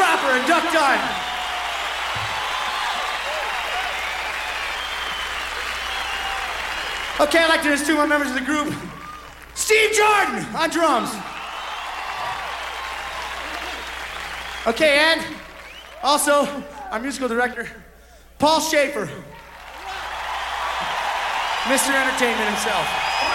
Clapper and Duck Time. Okay, I'd like to introduce two more members of the group. Steve Jordan on drums. Okay, and also our musical director, Paul Schaefer, Mr. Entertainment himself.